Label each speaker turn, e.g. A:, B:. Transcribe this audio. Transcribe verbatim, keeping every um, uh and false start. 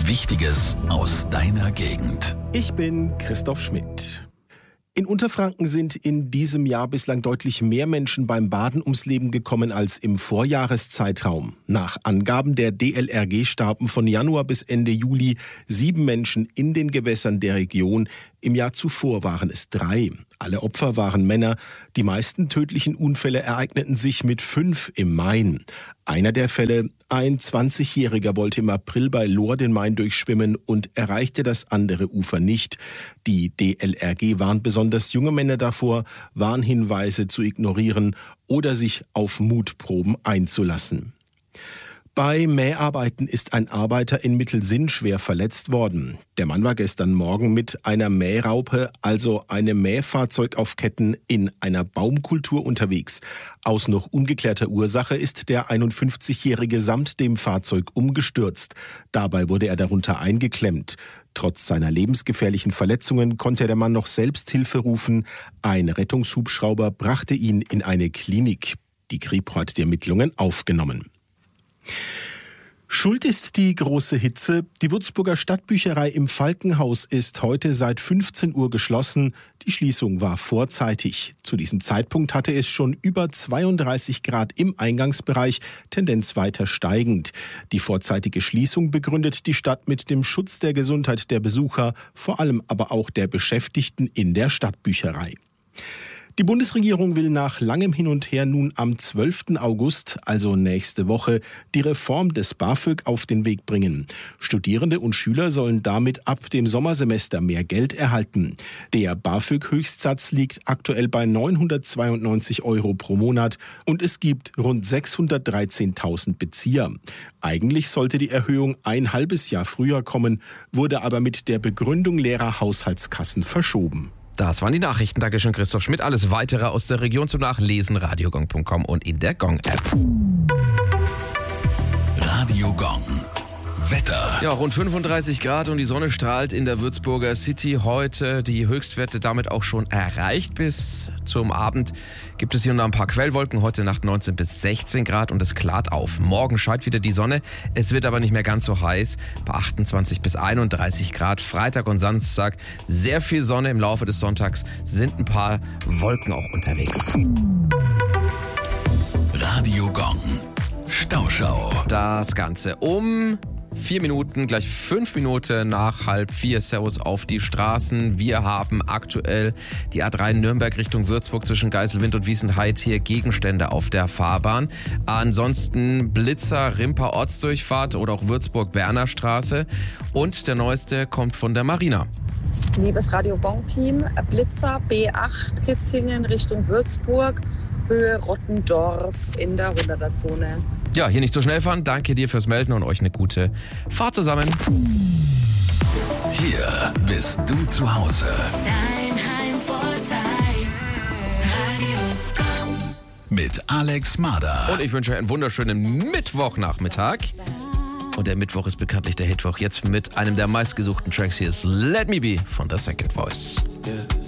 A: Wichtiges aus deiner Gegend.
B: Ich bin Christoph Schmidt. In Unterfranken sind in diesem Jahr bislang deutlich mehr Menschen beim Baden ums Leben gekommen als im Vorjahreszeitraum. Nach Angaben der D L R G starben von Januar bis Ende Juli sieben Menschen in den Gewässern der Region. Im Jahr zuvor waren es drei. Alle Opfer waren Männer. Die meisten tödlichen Unfälle ereigneten sich mit fünf im Main. Einer der Fälle, ein zwanzigjähriger wollte im April bei Lohr den Main durchschwimmen und erreichte das andere Ufer nicht. Die D L R G warnt besonders junge Männer davor, Warnhinweise zu ignorieren oder sich auf Mutproben einzulassen. Bei Mäharbeiten ist ein Arbeiter in Mittelsinn schwer verletzt worden. Der Mann war gestern Morgen mit einer Mähraupe, also einem Mähfahrzeug auf Ketten, in einer Baumkultur unterwegs. Aus noch ungeklärter Ursache ist der einundfünfzigjährige samt dem Fahrzeug umgestürzt. Dabei wurde er darunter eingeklemmt. Trotz seiner lebensgefährlichen Verletzungen konnte der Mann noch Selbsthilfe rufen. Ein Rettungshubschrauber brachte ihn in eine Klinik. Die Kripo hat die Ermittlungen aufgenommen. Schuld ist die große Hitze. Die Würzburger Stadtbücherei im Falkenhaus ist heute seit fünfzehn Uhr geschlossen. Die Schließung war vorzeitig. Zu diesem Zeitpunkt hatte es schon über zweiunddreißig Grad im Eingangsbereich, Tendenz weiter steigend. Die vorzeitige Schließung begründet die Stadt mit dem Schutz der Gesundheit der Besucher, vor allem aber auch der Beschäftigten in der Stadtbücherei. Die Bundesregierung will nach langem Hin und Her nun am zwölften August, also nächste Woche, die Reform des BAföG auf den Weg bringen. Studierende und Schüler sollen damit ab dem Sommersemester mehr Geld erhalten. Der BAföG-Höchstsatz liegt aktuell bei neunhundertzweiundneunzig Euro pro Monat und es gibt rund sechshundertdreizehntausend Bezieher. Eigentlich sollte die Erhöhung ein halbes Jahr früher kommen, wurde aber mit der Begründung leerer Haushaltskassen verschoben.
C: Das waren die Nachrichten. Dankeschön, Christoph Schmidt. Alles weitere aus der Region zum Nachlesen, radiogong punkt com und in der Gong-App.
A: Radio Gong. Wetter.
C: Ja, rund fünfunddreißig Grad und die Sonne strahlt in der Würzburger City heute. Die Höchstwerte damit auch schon erreicht. Bis zum Abend gibt es hier und da ein paar Quellwolken. Heute Nacht neunzehn bis sechzehn Grad und es klart auf. Morgen scheint wieder die Sonne. Es wird aber nicht mehr ganz so heiß. Bei achtundzwanzig bis einunddreißig Grad. Freitag und Samstag sehr viel Sonne. Im Laufe des Sonntags sind ein paar Wolken auch unterwegs.
A: Radio Gong. Stauschau.
C: Das Ganze um Vier Minuten, gleich fünf Minuten nach halb vier. Servus auf die Straßen. Wir haben aktuell die A drei Nürnberg Richtung Würzburg zwischen Geiselwind und Wiesenheid hier Gegenstände auf der Fahrbahn. Ansonsten Blitzer, Rimper Ortsdurchfahrt oder auch Würzburg-Berner Straße. Und der neueste kommt von der Marina.
D: Liebes Radio Gong-Team, Blitzer B acht Kitzingen Richtung Würzburg, Höhe Rottendorf in der hunderter-Zone.
C: Ja, hier nicht so schnell fahren. Danke dir fürs Melden und euch eine gute Fahrt zusammen.
A: Hier bist du zu Hause.
E: Dein Heimvorteil. Radio Gong.
A: Mit Alex Mader.
C: Und ich wünsche euch einen wunderschönen Mittwochnachmittag. Und der Mittwoch ist bekanntlich der Hitwoch. Jetzt mit einem der meistgesuchten Tracks. Hier ist Let Me Be von The Second Voice.
F: Yeah.